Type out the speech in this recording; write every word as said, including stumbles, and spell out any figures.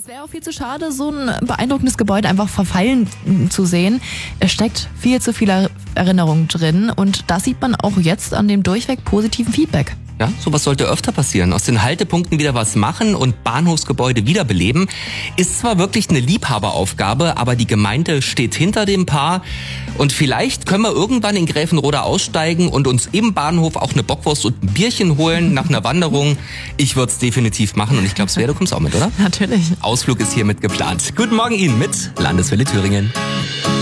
Es wäre auch viel zu schade, so ein beeindruckendes Gebäude einfach verfallen zu sehen. Es steckt viel zu viel Erinnerung drin und das sieht man auch jetzt an dem durchweg positiven Feedback. Ja, sowas sollte öfter passieren. Aus den Haltepunkten wieder was machen und Bahnhofsgebäude wiederbeleben. Ist zwar wirklich eine Liebhaberaufgabe, aber die Gemeinde steht hinter dem Paar. Und vielleicht können wir irgendwann in Gräfenroda aussteigen und uns im Bahnhof auch eine Bockwurst und ein Bierchen holen nach einer Wanderung. Ich würde es definitiv machen und ich glaube, Svea, du kommst auch mit, oder? Natürlich. Ausflug ist hiermit geplant. Guten Morgen Ihnen mit Landeswelle Thüringen.